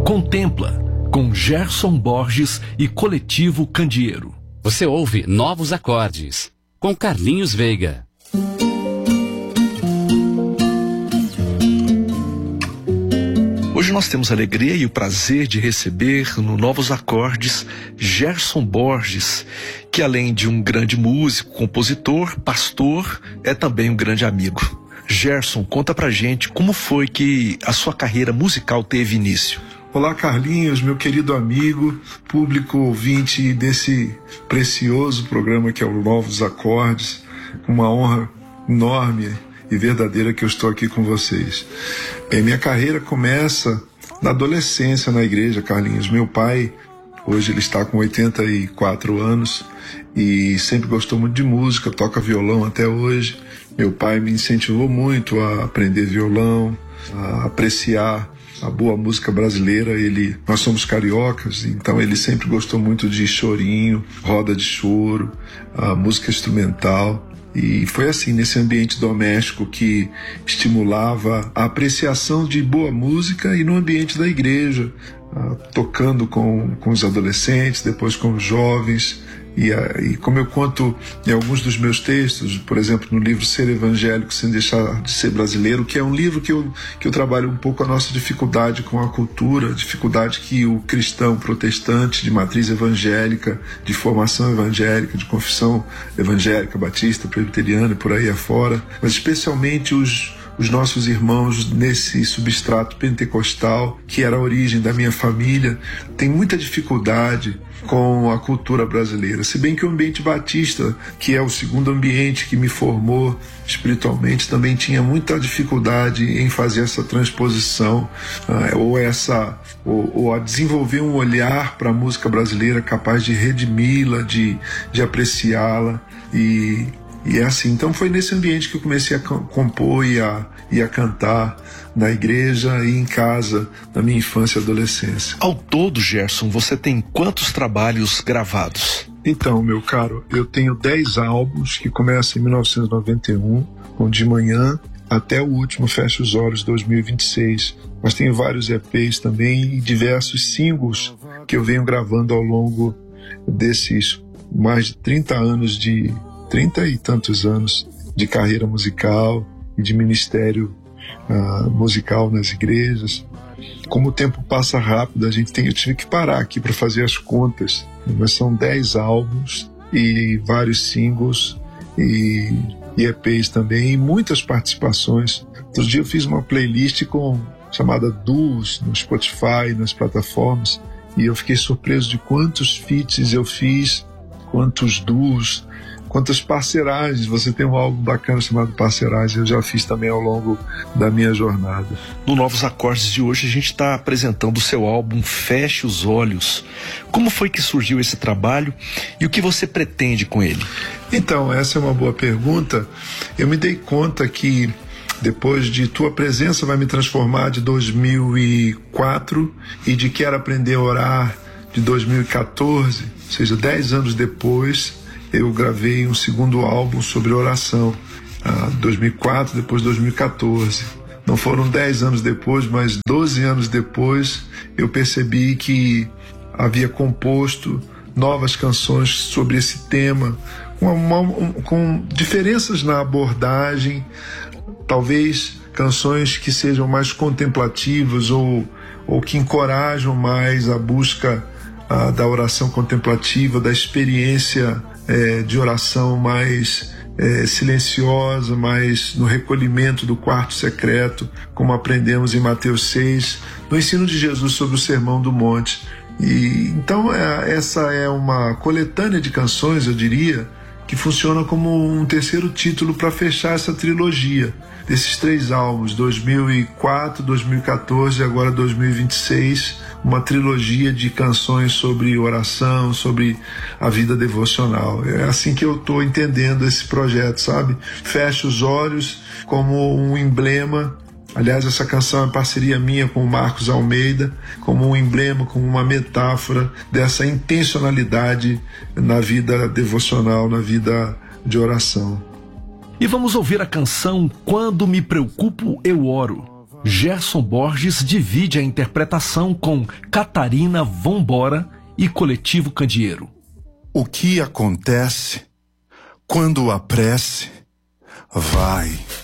Contempla, com Gerson Borges e Coletivo Candeeiro. Você ouve Novos Acordes, com Carlinhos Veiga. Hoje nós temos a alegria e o prazer de receber no Novos Acordes Gerson Borges, que além de um grande músico, compositor, pastor, é também um grande amigo. Gerson, conta pra gente como foi que a sua carreira musical teve início. Olá, Carlinhos, meu querido amigo, público ouvinte desse precioso programa que é o Novos Acordes. Uma honra enorme e verdadeira que eu estou aqui com vocês. Bem, minha carreira começa na adolescência na igreja, Carlinhos. Meu pai, hoje ele está com 84 anos e sempre gostou muito de música, toca violão até hoje. Meu pai me incentivou muito a aprender violão, a apreciar a boa música brasileira. Nós somos cariocas, então ele sempre gostou muito de chorinho, roda de choro, a música instrumental. E foi assim, nesse ambiente doméstico que estimulava a apreciação de boa música e no ambiente da igreja, tocando com os adolescentes, depois com os jovens. E como eu conto em alguns dos meus textos, por exemplo, no livro Ser Evangélico Sem Deixar de Ser Brasileiro, que é um livro que eu trabalho um pouco a nossa dificuldade com a cultura, dificuldade que o cristão protestante de matriz evangélica, de formação evangélica, de confissão evangélica, batista, presbiteriana e por aí afora, mas especialmente os nossos irmãos nesse substrato pentecostal, que era a origem da minha família, tem muita dificuldade com a cultura brasileira. Se bem que o ambiente batista, que é o segundo ambiente que me formou espiritualmente, também tinha muita dificuldade em fazer essa transposição, ou a desenvolver um olhar para a música brasileira capaz de redimi-la, de apreciá-la. E é assim, então foi nesse ambiente que eu comecei a compor e a cantar na igreja e em casa, na minha infância e adolescência. Ao todo, Gerson, você tem quantos trabalhos gravados? Então, meu caro, eu tenho 10 álbuns que começam em 1991, com De Manhã, até o último Fecha os Olhos, 2026. Mas tenho vários EPs também e diversos singles que eu venho gravando ao longo desses mais de 30 e tantos anos de carreira musical e de ministério musical nas igrejas. Como o tempo passa rápido, eu tive que parar aqui para fazer as contas, mas são 10 álbuns e vários singles e EPs também, e muitas participações. Outro dia eu fiz uma playlist chamada Duos no Spotify, nas plataformas, e eu fiquei surpreso de quantos feats eu fiz, quantos duos, quantas parceiragens. Você tem um álbum bacana chamado Parceiragem, eu já fiz também ao longo da minha jornada. No Novos Acordes de hoje a gente está apresentando o seu álbum Feche os Olhos. Como foi que surgiu esse trabalho e o que você pretende com ele? Então, essa é uma boa pergunta. Eu me dei conta que depois de Tua Presença Vai Me Transformar, de 2004, e de Quero Aprender a Orar, de 2014, ou seja, 10 anos depois, eu gravei um segundo álbum sobre oração, 2004, depois 2014. Não foram 10 anos depois, mas 12 anos depois, eu percebi que havia composto novas canções sobre esse tema, com diferenças na abordagem, talvez canções que sejam mais contemplativas ou que encorajam mais a busca da oração contemplativa, da experiência de oração mais silenciosa, mais no recolhimento do quarto secreto, como aprendemos em Mateus 6, no ensino de Jesus sobre o Sermão do Monte. E então essa é uma coletânea de canções, eu diria, que funciona como um terceiro título para fechar essa trilogia desses 3 álbuns, 2004, 2014 e agora 2026, uma trilogia de canções sobre oração, sobre a vida devocional. É assim que eu estou entendendo esse projeto, sabe? Fecha os olhos como um emblema. Aliás, essa canção é parceria minha com o Marcos Almeida, como um emblema, como uma metáfora dessa intencionalidade na vida devocional, na vida de oração. E vamos ouvir a canção Quando Me Preocupo, Eu Oro. Gerson Borges divide a interpretação com Catarina Vambora e Coletivo Candeeiro. O que acontece quando a prece vai?